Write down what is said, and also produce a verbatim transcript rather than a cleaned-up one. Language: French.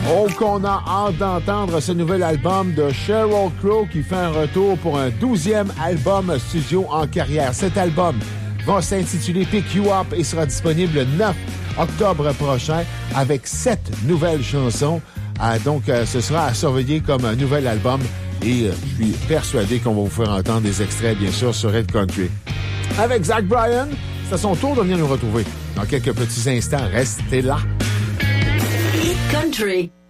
Oh, qu'on a hâte d'entendre ce nouvel album de Sheryl Crow qui fait un retour pour un douzième album studio en carrière. Cet album va s'intituler Pick You Up et sera disponible le neuf octobre prochain avec sept nouvelles chansons. Euh, donc, euh, ce sera à surveiller comme un nouvel album et euh, je suis persuadé qu'on va vous faire entendre des extraits, bien sûr, sur Red Country. Avec Zach Bryan, c'est à son tour de venir nous retrouver dans quelques petits instants. Restez là. Hit Country.